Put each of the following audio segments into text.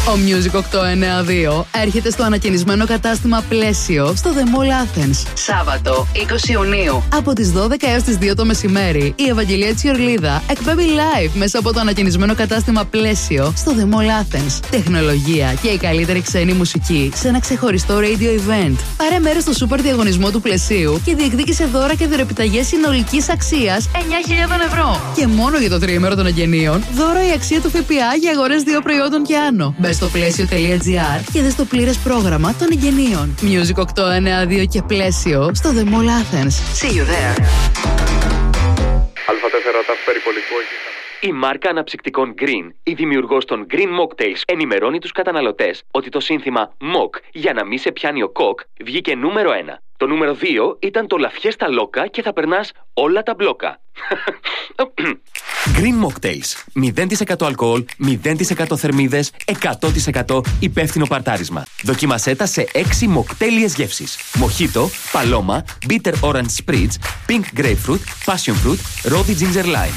Ο Music 892 έρχεται στο ανακαινισμένο κατάστημα Πλαίσιο στο The Mall Athens. Σάββατο 20 Ιουνίου από τις 12 έως τις 2 το μεσημέρι. Η Ευαγγελία Τσιορλίδα εκπέμπει live μέσα από το ανακαινισμένο κατάστημα Πλαίσιο στο The Mall Athens. Τεχνολογία και η καλύτερη ξένη μουσική σε ένα ξεχωριστό radio event. Πάρε μέρος στο σούπερ διαγωνισμό του Πλαισίου και διεκδίκησε δώρα και δωρεπιταγές συνολικής αξίας 9.000 ευρώ. Και μόνο για το τριήμερο των εγγενείων, δώρο η αξία του ΦΠΑ για αγορές 2 προϊόντων και άνω. Μπες στο πλαίσιο.gr και δες το πλήρες πρόγραμμα των εγγενείων. Music 892 και Πλαίσιο στο The Mall Athens. See you there. Α4 ταφ περιπολικό. Η μάρκα αναψυκτικών Green, η δημιουργός των Green Mocktails, ενημερώνει τους καταναλωτές ότι το σύνθημα Mock για να μη σε πιάνει ο κοκ βγήκε νούμερο 1. Το νούμερο 2 ήταν το Λαφιέστα Λόκα και θα περνάς όλα τα μπλόκα. Green Mocktails. 0% αλκοόλ, 0% θερμίδες, 100% υπεύθυνο παρτάρισμα. Δοκίμασέ τα σε 6 μοκτέλιες γεύσεις. Μοχίτο, παλώμα, bitter orange spritz, pink grapefruit, passion fruit, rosy ginger lime.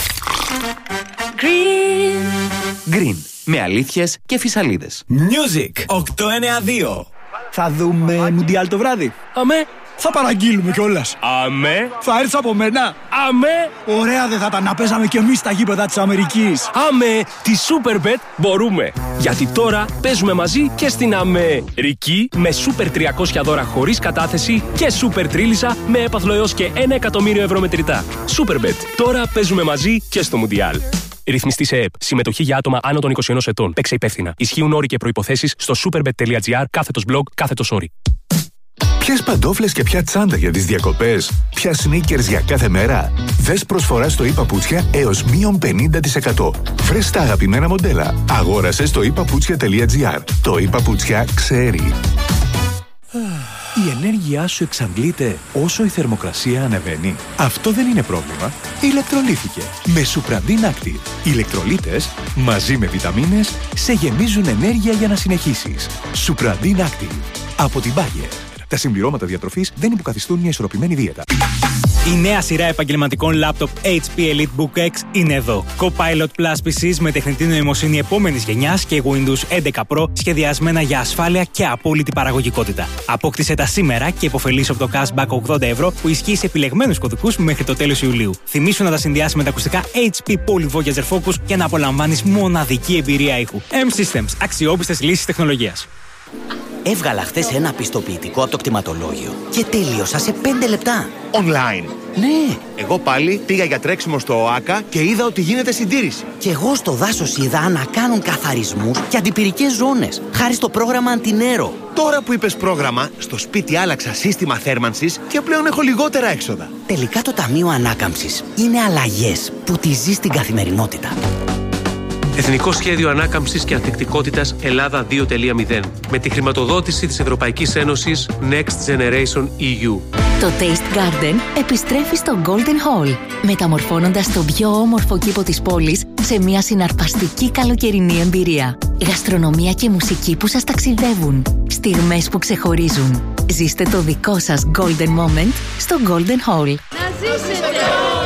Green. Με αλήθειες και φυσαλίδες. Music 892. Θα δούμε Μουντιάλ το βράδυ. Αμέ. Θα παραγγείλουμε κιόλας. Αμέ. Θα έρθεις από μένα. Αμέ. Ωραία δεν θα ήταν να παίζαμε κι εμείς στα γήπεδα της Αμερικής. Αμέ. Τη Superbet μπορούμε. Γιατί τώρα παίζουμε μαζί και στην Αμερική με Super 300 δώρα χωρίς κατάθεση και Super Τρίλισσα με έπαθλο έως και 1 εκατομμύριο ευρώ μετρητά. Superbet. Τώρα παίζουμε μαζί και στο Μουντιάλ. Ρυθμιστή σε ΕΕΠ. Συμμετοχή για άτομα άνω των 21 ετών. Παίξε υπεύθυνα. Ισχύουν όροι και προϋποθέσεις στο superbet.gr/blog/sorry. Ποιες παντόφλες και ποια τσάντα για τις διακοπές, ποια sneakers για κάθε μέρα. Δες προσφορά στο ePaputsια έως μείον 50%. Βρες τα αγαπημένα μοντέλα. Αγόρασε στο ePaputsια.gr. Το ePaputsια ξέρει. Η ενέργειά σου εξαντλείται όσο η θερμοκρασία ανεβαίνει. Αυτό δεν είναι πρόβλημα. Ηλεκτρολύθηκε με Supradin Active. Οι ηλεκτρολίτες μαζί με βιταμίνες σε γεμίζουν ενέργεια για να συνεχίσεις. Supradin Active. Από την Bayer. Τα συμπληρώματα διατροφής δεν υποκαθιστούν μια ισορροπημένη δίαιτα. Η νέα σειρά επαγγελματικών λάπτοπ HP EliteBook X είναι εδώ. Copilot Plus PCs με τεχνητή νοημοσύνη επόμενης γενιάς και Windows 11 Pro σχεδιασμένα για ασφάλεια και απόλυτη παραγωγικότητα. Απόκτησε τα σήμερα και υποφελείς από το cashback 80 ευρώ που ισχύει σε επιλεγμένους κωδικούς μέχρι το τέλος Ιουλίου. Θυμήσου να τα συνδυάσεις με τα ακουστικά HP Poly Voyager Focus για να απολαμβάνεις μοναδική εμπειρία ήχου. M-Systems. Αξιόπιστες λύσεις τεχνολογίας. Έβγαλα χθες ένα πιστοποιητικό από το κτηματολόγιο και τέλειωσα σε 5 λεπτά. Online. Ναι. Εγώ πάλι πήγα για τρέξιμο στο ΟΑΚΑ και είδα ότι γίνεται συντήρηση. Και εγώ στο δάσος είδα να κάνουν καθαρισμούς και αντιπυρικές ζώνες, χάρη στο πρόγραμμα Αντινέρο. Τώρα που είπες πρόγραμμα, στο σπίτι άλλαξα σύστημα θέρμανσης και πλέον έχω λιγότερα έξοδα. Τελικά το Ταμείο Ανάκαμψης είναι αλλαγές που τη ζεις στην καθημερινότητα. Εθνικό Σχέδιο Ανάκαμψης και Ανθεκτικότητας Ελλάδα 2.0 με τη χρηματοδότηση της Ευρωπαϊκής Ένωσης Next Generation EU. Το Taste Garden επιστρέφει στο Golden Hall, μεταμορφώνοντας τον πιο όμορφο κήπο της πόλης σε μια συναρπαστική καλοκαιρινή εμπειρία. Γαστρονομία και μουσική που σας ταξιδεύουν. Στιγμές που ξεχωρίζουν. Ζήστε το δικό σας Golden Moment στο Golden Hall. Να ζήσετε!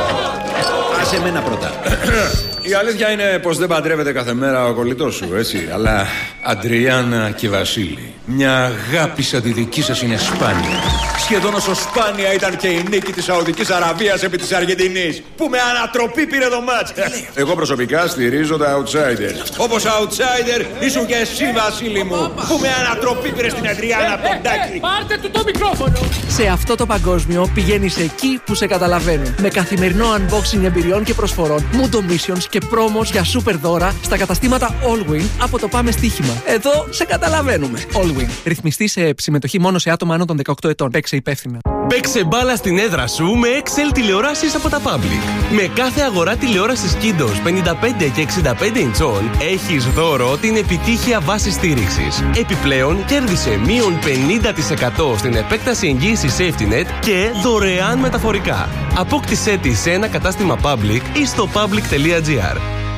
Άσε εμένα πρώτα. Η αλήθεια είναι πως δεν παντρεύεται κάθε μέρα ο κολλητός σου, έτσι. Αλλά Αντριάννα και Βασίλη, μια αγάπη σαν τη δική σας είναι σπάνια. Σχεδόν όσο σπάνια ήταν και η νίκη της Σαουδικής Αραβίας επί της Αργεντινής, που με ανατροπή πήρε το μάτς. Εγώ προσωπικά στηρίζω τα outsiders. Όπως outsider ήσουν και εσύ, Βασίλη μου, που με ανατροπή πήρε στην Αντριάννα από τον Τάκη. Πάρτε του το μικρόφωνο! Σε αυτό το παγκόσμιο πηγαίνεις εκεί που σε καταλαβαίνουν. Με καθημερινό unboxing εμπειριών και προσφορών, Mundo Missions και πρόμος για super δώρα στα καταστήματα Allwin από το Πάμε Στοίχημα. Εδώ σε καταλαβαίνουμε. Allwin. Ρυθμιστή σε συμμετοχή μόνο σε άτομα άνω των 18 ετών. Παίξε υπεύθυνα. Παίξε μπάλα στην έδρα σου με Excel τηλεοράσεις από τα Public. Με κάθε αγορά τηλεόρασης Kindos 55 και 65 ιντσών έχεις δώρο την επιτύχεια βάση στήριξης. Επιπλέον κέρδισε μείον 50% στην επέκταση εγγύησης SafetyNet και δωρεάν μεταφορικά. Απόκτησέ τη σε ένα κατάστημα Public ή στο public.gr.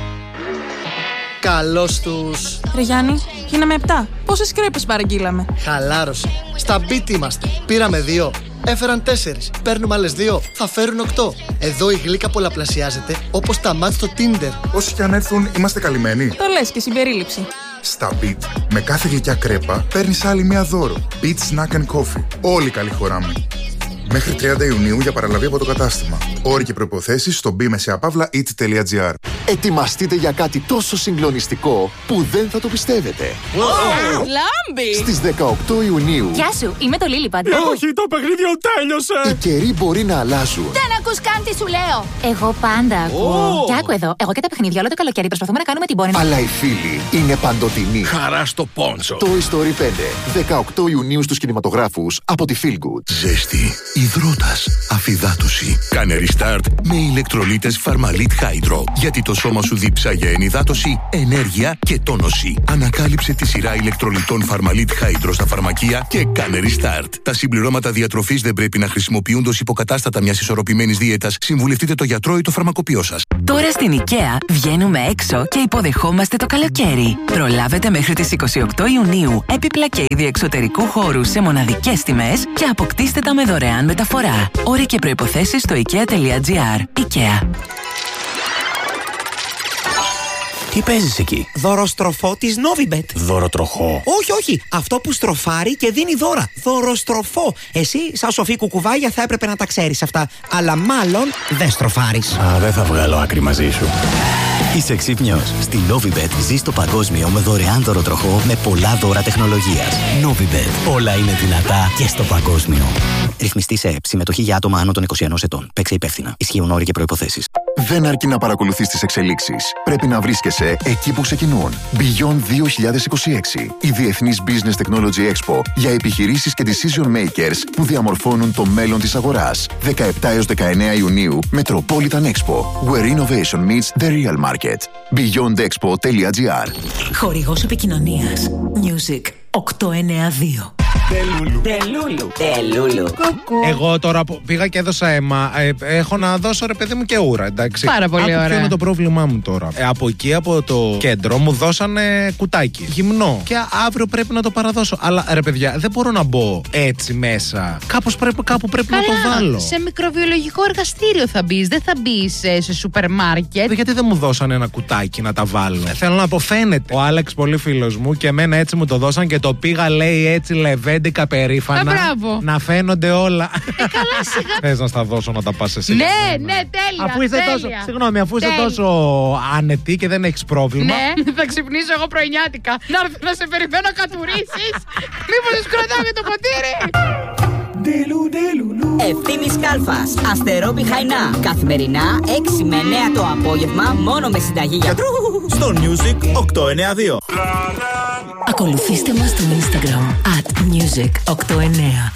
Καλώς τους. Ρε Γιάννη, γίναμε 7. Πόσες κρέπες παραγγείλαμε? Χαλάρωσε. Στα beat είμαστε. Πήραμε 2. Έφεραν 4. Παίρνουμε άλλες 2. Θα φέρουν 8. Εδώ η γλύκα πολλαπλασιάζεται όπως τα μάτς στο Tinder. Όσοι κι αν έρθουν, είμαστε καλυμμένοι. Το λες και συμπερίληψη. Στα Beat, με κάθε γλυκιά κρέπα παίρνεις άλλη μία δώρο. Beat Snack and Coffee. Όλοι καλή χωράμε. Μέχρι 30 Ιουνίου για παραλαβή από το κατάστημα. Όροι και προϋποθέσεις στο bmesiapavlaeat.gr. Ετοιμαστείτε για κάτι τόσο συγκλονιστικό που δεν θα το πιστεύετε. Λάμπη! Στις 18 Ιουνίου. Γεια σου, είμαι το Lillipad. Όχι, το παιχνίδι τέλειωσε! Οι καιροί μπορεί να αλλάζουν. Δεν ακούς καν τι σου λέω. Εγώ πάντα ακούω. Κι άκου εδώ, εγώ και τα παιχνίδια όλο το καλοκαίρι προσπαθούμε να κάνουμε την πόνη. Αλλά οι φίλοι είναι παντοτινοί. Χαρά στο πόντσο. Toy Story 5. 18 Ιουνίου στους κινηματογράφους από τη Feel Good. Ζέστη, υδρότας, αφυδάτωση. Κάνε restart με ηλεκτρολίτες Pharmalit Hydro. Γιατί το σώμα σου διψάγει ενυδάτωση, ενέργεια και τόνωση. Ανακάλυψε τη σειρά ηλεκτρολιτών Pharmalit Hydro στα φαρμακεία και κάνε restart. Τα συμπληρώματα διατροφής δεν πρέπει να χρησιμοποιούνται ως υποκατάστατα μιας ισορροπημένης δίαιτας. Συμβουλευτείτε το γιατρό ή το φαρμακοποιό σας. Τώρα στην IKEA βγαίνουμε έξω και υποδεχόμαστε το καλοκαίρι. Προλάβετε μέχρι τις 28 Ιουνίου έπιπλα και είδη εξωτερικού χώρου σε μοναδικές τιμές και αποκτήστε τα με δωρεάν μεταφορά. Όροι και προϋποθέσεις στο ikea.gr. IKEA. Τι παίζεις εκεί? Δωροστροφό της Novibet. Δωροτροχό. Όχι. Αυτό που στροφάρει και δίνει δώρα. Δωροστροφό. Εσύ, σαν σοφή κουκουβάγια, θα έπρεπε να τα ξέρεις αυτά. Αλλά μάλλον δεν στροφάρεις. Δεν θα βγάλω άκρη μαζί σου. Είσαι ξύπνιος. Στη Novibet ζεις το παγκόσμιο με δωρεάν δωροτροχό με πολλά δώρα τεχνολογίας. Novibet. Όλα είναι δυνατά και στο παγκόσμιο. Ρυθμιστή σε ΕΠ. Συμμετοχή για άτομα άνω των 21 ετών. Παίξε υπεύθυνα. Ισχύουν όροι και προϋποθέσεις. Δεν αρκεί να παρακολουθείς τις εξελίξεις. Πρέπει να βρίσκεσαι εκεί που ξεκινούν. Beyond 2026. Η Διεθνής Business Technology Expo για επιχειρήσεις και decision makers που διαμορφώνουν το μέλλον της αγοράς. 17 έως 19 Ιουνίου, Metropolitan Expo. Where innovation meets the real market. beyondexpo.gr. Χορηγός επικοινωνίας. Music 892. Τελούλου. Εγώ τώρα που πήγα και έδωσα αίμα, έχω να δώσω ρε παιδί μου και ούρα, εντάξει. Πάρα πολύ ωραία. Ποιο είναι το πρόβλημά μου τώρα? Από εκεί, από το κέντρο, μου δώσανε κουτάκι γυμνό. Και αύριο πρέπει να το παραδώσω. Αλλά ρε παιδιά, δεν μπορώ να μπω έτσι μέσα. Κάπου πρέπει να το βάλω. Σε μικροβιολογικό εργαστήριο θα μπει, δεν θα μπει σε σούπερ μάρκετ. Γιατί δεν μου δώσανε ένα κουτάκι να τα βάλω? Θέλω να αποφαίνεται. Ο Άλεξ, πολύ φίλος μου, και εμένα έτσι μου το δώσαν και το πήγα, λέει, έτσι λεβέντικα περήφανα. Να φαίνονται όλα. Καλά, σιγά. Θες να στα δώσω να τα πας εσύ? Ναι, τέλεια. Αφού είσαι τόσο, συγγνώμη, αφού είσαι τόσο άνετη και δεν έχεις πρόβλημα. Ναι, θα ξυπνήσω εγώ πρωινιάτικα. Να έρθω να σε περιμένω να κατουρίσεις. Μήπως σου κρατάμε το ποτήρι? Ευθύμης Κάλφας, Αστερόπη Χαϊνά. Καθημερινά 6 με 9 το απόγευμα, μόνο με συνταγή γιατρού. Στο Music 892. Ακολουθήστε μας στο Instagram @music892.